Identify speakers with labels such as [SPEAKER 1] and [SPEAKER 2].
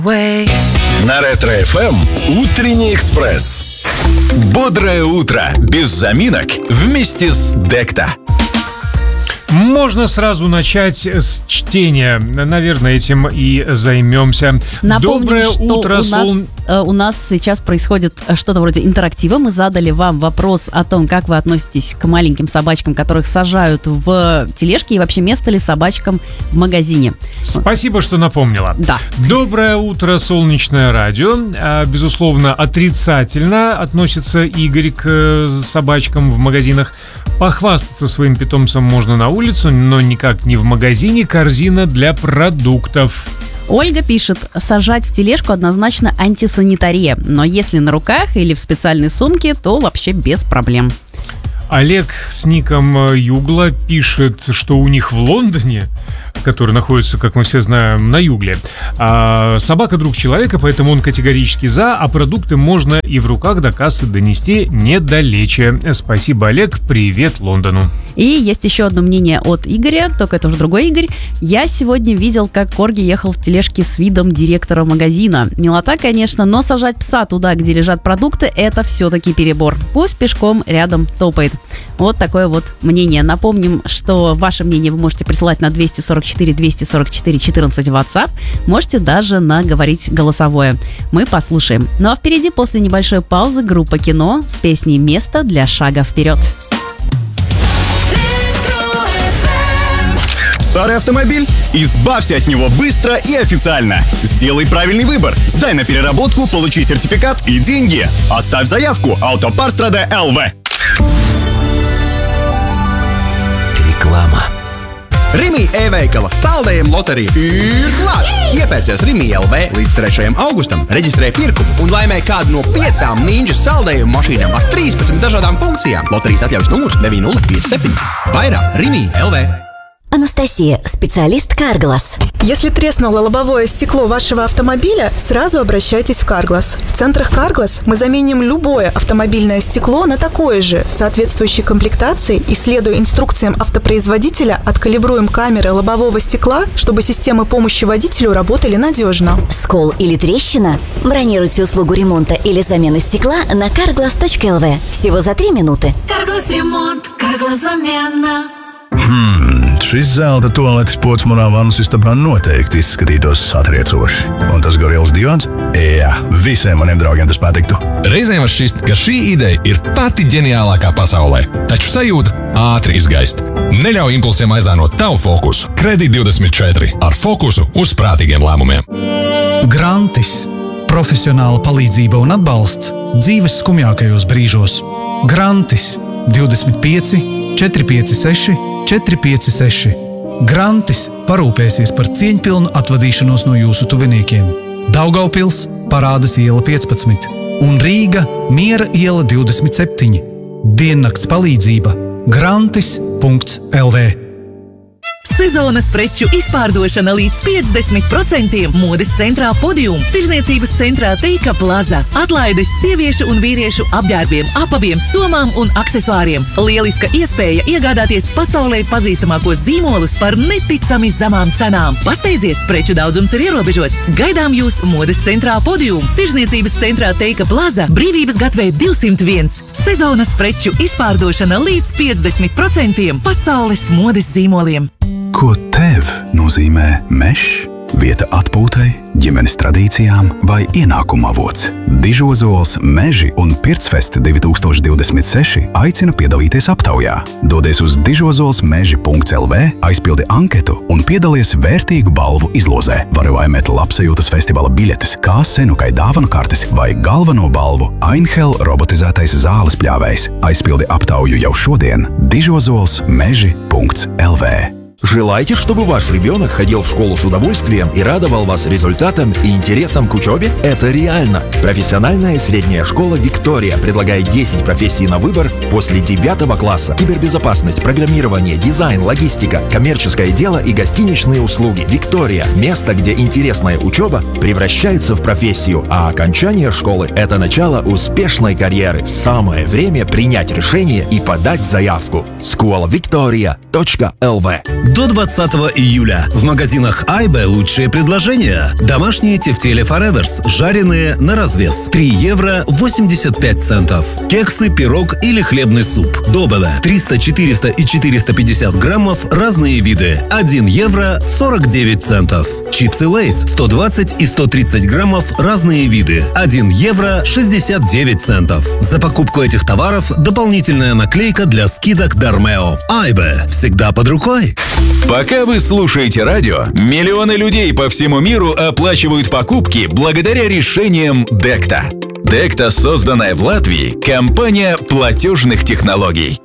[SPEAKER 1] На Ретро-ФМ утренний экспресс. Бодрое утро, без заминок, вместе с Декта.
[SPEAKER 2] Можно сразу начать с чтения. Наверное, этим и займемся.
[SPEAKER 3] Напомним,
[SPEAKER 2] Доброе
[SPEAKER 3] что
[SPEAKER 2] утро,
[SPEAKER 3] у нас сейчас происходит что-то вроде интерактива. Мы задали вам вопрос о том, как вы относитесь к маленьким собачкам, которых сажают в тележки, и вообще место ли собачкам в магазине.
[SPEAKER 2] Спасибо, что напомнила.
[SPEAKER 3] Да.
[SPEAKER 2] Доброе утро, солнечное радио. Безусловно, отрицательно относится Игорь к собачкам в магазинах. Похвастаться своим питомцем можно на улицу, но никак не в магазине. Корзина для продуктов.
[SPEAKER 3] Ольга пишет: сажать в тележку однозначно антисанитария, но если на руках или в специальной сумке, то вообще без проблем.
[SPEAKER 2] Олег с ником Югла пишет, что у них в Лондоне, который находится, как мы все знаем, на югле, собака друг человека, поэтому он категорически за, а продукты можно и в руках до кассы донести недалече. Спасибо, Олег, привет Лондону.
[SPEAKER 3] И есть еще одно мнение от Игоря, только это уже другой Игорь. Я сегодня видел, как Корги ехал в тележке с видом директора магазина. Милота, конечно, но сажать пса туда, где лежат продукты, это все-таки перебор. Пусть пешком рядом топает. Вот такое вот мнение. Напомним, что ваше мнение вы можете присылать на 244-244-14 в WhatsApp. Можете даже наговорить голосовое. Мы послушаем. Ну а впереди, после небольшой паузы, группа «Кино» с песней «Место для шага вперед».
[SPEAKER 4] Старый автомобиль? Избавься от него быстро и официально. Сделай правильный выбор. Сдай на переработку, получи сертификат и деньги. Оставь заявку. Autoparstrada LV.
[SPEAKER 1] Реклама.
[SPEAKER 5] Rimi e-veikala saldējuma loterija ir klāta! Iepērcies Rimi LV līdz 3. augustam, reģistrē pirkumu un laimē kādu no 5 Ninja saldējuma mašīnām ar 13 dažādām funkcijām. Loterijas atļaujas numurs 9057. Vairāk Rimi LV.
[SPEAKER 6] Анастасия, специалист Carglass.
[SPEAKER 7] Если треснуло лобовое стекло вашего автомобиля, сразу обращайтесь в Carglass. В центрах Carglass мы заменим любое автомобильное стекло на такое же, соответствующей комплектации, и, следуя инструкциям автопроизводителя, откалибруем камеры лобового стекла, чтобы системы помощи водителю работали надежно.
[SPEAKER 6] Скол или трещина? Бронируйте услугу ремонта или замены стекла на carglass.lv. Всего за 3 минуты.
[SPEAKER 8] Carglass ремонт, Carglass замена.
[SPEAKER 9] Šis zelta tualetes pods manā vanasistabrā noteikti izskatītos satriecoši. Un tas gorils divans? Jā, visiem maniem draugiem tas patiktu.
[SPEAKER 10] Reizēm var šķist, ka šī ideja ir pati ģeniālākā pasaulē. Taču sajūta ātri izgaist. Neļauj impulsiem aizānot tavu fokusu. Kredīt24 ar fokusu uz prātīgiem lēmumiem.
[SPEAKER 11] Grantis. Profesionāla palīdzība un atbalsts dzīves skumjākajos brīžos. Grantis 25 456 456. Grantis parūpēsies par cieņpilnu atvadīšanos no jūsu tuviniekiem. Daugavpils, Parādas iela 15 un Rīga, Miera iela 27. Diennakts palīdzība grantis.lv.
[SPEAKER 8] Sezonas preču izpārdošana līdz 50%. Modes centrā Podium, tirzniecības centrā Teika Plaza. Atlaides sieviešu un vīriešu apģērbiem, apaviem, somām un aksesuāriem. Lieliska iespēja iegādāties pasaulē pazīstamākos zīmolus par neticami zemām cenām. Pasteidzies, preču daudzums ir ierobežots. Gaidām jūs Modes centrā Podium, tirzniecības centrā Teika Plaza, Brīvības gatvē 201. Sezonas preču izpārdošana līdz 50% pasaules modes zīmoliem.
[SPEAKER 12] Ko tev nozīmē mežs? Vieta atpūtai, ģimenes tradīcijām vai ienākuma avots? Dižozols Meži un Pircfest 2026 aicina piedalīties aptaujā. Dodies uz dižozolsmeži.lv, aizpildi anketu un piedalies vērtīgu balvu izlozē. Vari laimēt labsajūtas festivāla biļetes, kā senukai dāvanu kartes vai galveno balvu Einhell robotizētais zāles pļāvējs. Aizpildi aptauju jau šodien dižozolsmeži.lv.
[SPEAKER 13] Желаете, чтобы ваш ребенок ходил в школу с удовольствием и радовал вас результатом и интересом к учебе? Это реально! Профессиональная средняя школа «Виктория» предлагает 10 профессий на выбор после 9 класса. Кибербезопасность, программирование, дизайн, логистика, коммерческое дело и гостиничные услуги. «Виктория» – место, где интересная учеба превращается в профессию, а окончание школы – это начало успешной карьеры. Самое время принять решение и подать заявку. Школа Victoria.lv.
[SPEAKER 14] до 20 июля. В магазинах Айбе лучшие предложения. Домашние тефтели Forever's, жареные на развес. 3 евро 85 центов. Кексы, пирог или хлебный суп. Добеле 300, 400 и 450 граммов, разные виды. 1 евро 49 центов. Чипсы Лейс 120 и 130 граммов, разные виды. 1 евро 69 центов. За покупку этих товаров дополнительная наклейка для скидок Дармео. Айбе. Всегда под рукой.
[SPEAKER 1] Пока вы слушаете радио, миллионы людей по всему миру оплачивают покупки благодаря решениям Декта. Декта, созданная в Латвии, компания платежных технологий.